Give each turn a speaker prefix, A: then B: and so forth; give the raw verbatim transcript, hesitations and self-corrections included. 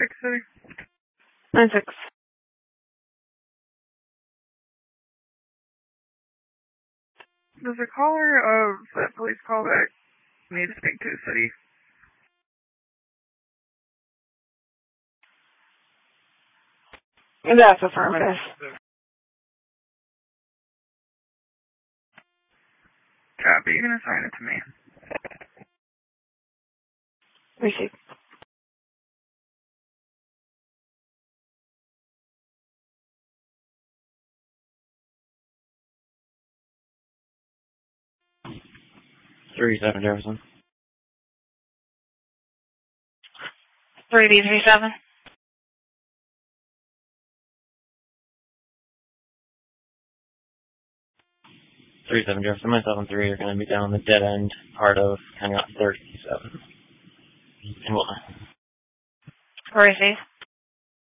A: six City.
B: nine six.
A: Does a caller of that police callback need to speak to the city?
B: That's affirmative.
A: Copy. You can assign it to me.
B: Receive.
C: Three seven Jefferson.
B: Three B three seven.
C: Three seven Jefferson. Myself and three are going to be down the dead end part of County Route thirty-seven. And what?
B: Receive.